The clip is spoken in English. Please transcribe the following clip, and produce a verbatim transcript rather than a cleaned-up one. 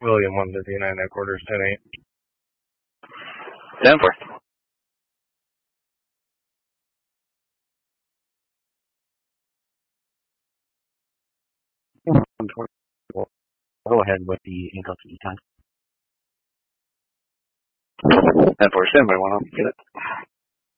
William one fifty-nine headquarters, ten eight. ten four. one twenty-four. Go ahead with the Intel T time. ten four, stand by one, I'll get it.